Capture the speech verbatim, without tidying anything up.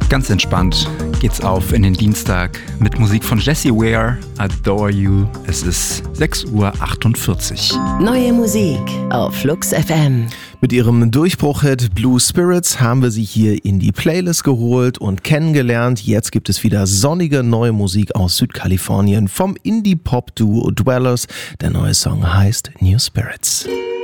Ganz entspannt geht's auf in den Dienstag mit Musik von Jessie Ware, Adore You. Es ist sechs Uhr achtundvierzig. Neue Musik auf Flux F M. Mit ihrem Durchbruch-Hit Blue Spirits haben wir sie hier in die Playlist geholt und kennengelernt. Jetzt gibt es wieder sonnige neue Musik aus Südkalifornien vom Indie-Pop-Duo Dwellers. Der neue Song heißt New Spirits.